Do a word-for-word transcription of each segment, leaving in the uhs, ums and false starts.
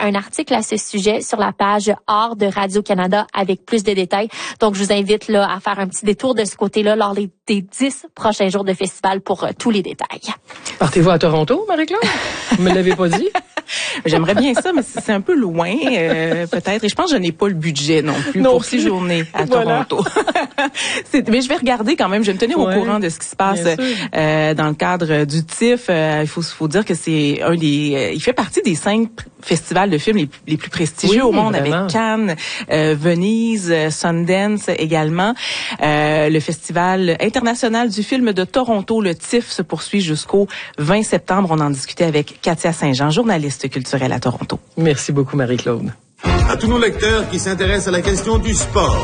un article à ce sujet sur la page Art de Radio-Canada avec plus de détails. Donc, je vous invite là à faire un petit détour de ce côté-là lors des dix prochains jours de festival pour euh, tous les détails. Partez-vous à Toronto, Marie-Claude? Vous me l'avez pas dit? J'aimerais bien ça, mais c'est un peu loin, euh, peut-être. Et je pense que je n'ai pas le budget non plus non pour plus. six journées à Voilà. Toronto. mais je vais regarder quand même. Je vais me tenir ouais, au courant de ce qui se passe euh, dans le cadre du T I F. Euh, il faut, faut dire que c'est un des... Euh, il fait partie des cinq festivals de films les, les plus prestigieux oui, au monde, vraiment. avec Cannes, euh, Venise, Sundance également. Euh, le Festival international du film de Toronto, le T I F, se poursuit jusqu'au vingt septembre. On en discutait avec Katia Saint-Jean, journaliste culturelle à Toronto. Merci beaucoup, Marie-Claude. À tous nos lecteurs qui s'intéressent à la question du sport.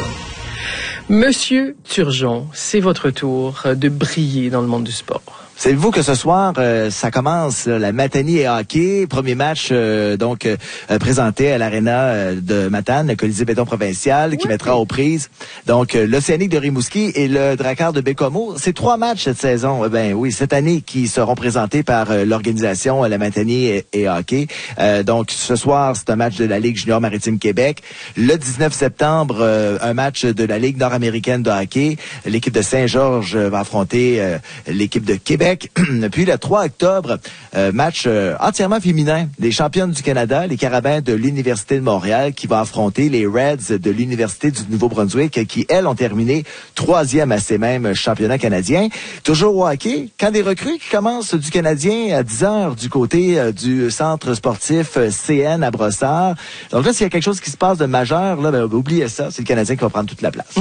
Monsieur Turgeon, c'est votre tour de briller dans le monde du sport. Savez-vous que ce soir, euh, ça commence là, la matinée et hockey, premier match euh, donc euh, présenté à l'aréna euh, de Matane, le Colisée béton provincial, oui. qui mettra aux prises donc euh, l'Océanique de Rimouski et le Drakkar de Bécomo. C'est trois matchs cette saison, euh, ben oui, cette année qui seront présentés par euh, l'organisation euh, la matinée et, et hockey. Euh, donc ce soir, c'est un match de la Ligue junior maritime Québec. Le dix-neuf septembre, euh, un match de la Ligue nord-américaine de hockey. L'équipe de Saint-Georges va affronter euh, l'équipe de Québec. Puis le trois octobre, euh, match euh, entièrement féminin. Les championnes du Canada, les Carabins de l'Université de Montréal qui vont affronter les Reds de l'Université du Nouveau-Brunswick qui, elles, ont terminé troisième à ces mêmes championnats canadiens. Toujours au hockey, quand des recrues qui commencent du Canadien à dix heures du côté euh, du centre sportif euh, C N à Brossard. Donc là, s'il y a quelque chose qui se passe de majeur, là, ben, oubliez ça, c'est le Canadien qui va prendre toute la place.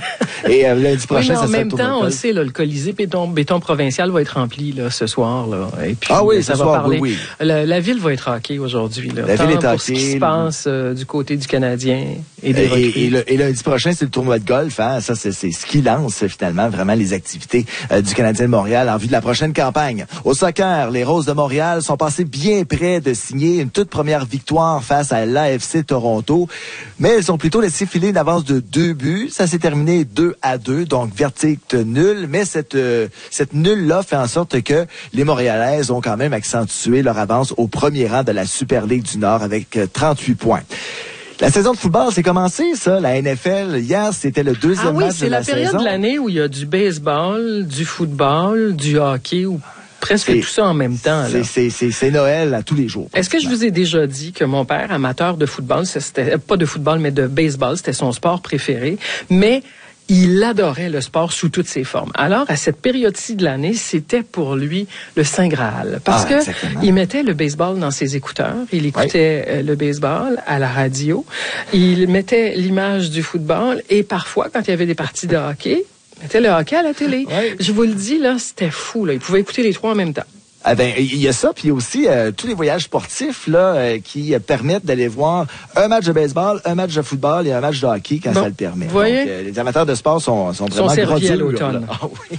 Et euh, lundi prochain, oui, ça en sera même temps, on le sait, là, le Colisée béton, béton provincial va être rempli là, ce soir. Là, et puis, ah oui, ça ce va soir, parler. oui, oui. La, la ville va être hockey aujourd'hui. Là, la ville est pour hockey. Ce qui se passe euh, du côté du Canadien et des et, et, et, le, et lundi prochain, c'est le tournoi de golf. Hein. Ça, c'est, c'est ce qui lance finalement vraiment les activités euh, du Canadien de Montréal en vue de la prochaine campagne. Au soccer, les Roses de Montréal sont passées bien près de signer une toute première victoire face à l'A F C Toronto. Mais elles ont plutôt laissé filer une avance de deux buts. Ça s'est terminé deux à deux, donc verdict nul. Mais cette, euh, cette nulle-là fait en sorte que les Montréalaises ont quand même accentué leur avance au premier rang de la Super Ligue du Nord avec euh, trente-huit points. La saison de football, c'est commencé, ça, la N F L. Hier, c'était le deuxième ah oui, match de la, saison. Ah oui, c'est la période de l'année où il y a du baseball, du football, du hockey, ou presque c'est, tout ça en même temps. C'est, là. c'est, c'est, c'est Noël à tous les jours. Est-ce que je vous ai déjà dit que mon père, amateur de football, c'était pas de football, mais de baseball, c'était son sport préféré, mais il adorait le sport sous toutes ses formes. Alors, à cette période-ci de l'année, c'était pour lui le Saint Graal. Parce ah, que exactement. Il mettait le baseball dans ses écouteurs. Il écoutait oui. le baseball à la radio. Il mettait l'image du football. Et parfois, quand il y avait des parties de hockey, il mettait le hockey à la télé. Oui. Je vous le dis, là, c'était fou. Là. Il pouvait écouter les trois en même temps. Ah ben, il y a ça, puis il y a aussi euh, tous les voyages sportifs là euh, qui euh, permettent d'aller voir un match de baseball, un match de football et un match de hockey quand bon, ça le permet. Donc, euh, les amateurs de sport sont, sont vraiment sont servis à l'automne. Ah oui.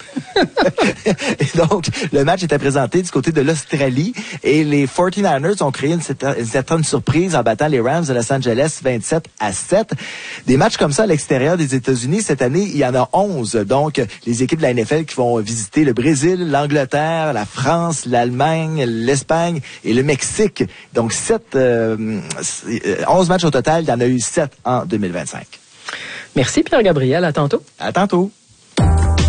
Et donc, le match était présenté du côté de l'Australie et les forty-niners ont créé une, une certaine surprise en battant les Rams de Los Angeles vingt-sept à sept. Des matchs comme ça à l'extérieur des États-Unis, cette année, il y en a onze. Donc, les équipes de la N F L qui vont visiter le Brésil, l'Angleterre, la France, l'Allemagne, l'Espagne et le Mexique. Donc, sept, euh, onze matchs au total. Il y en a eu sept en deux mille vingt-cinq. Merci Pierre-Gabriel. À tantôt. À tantôt.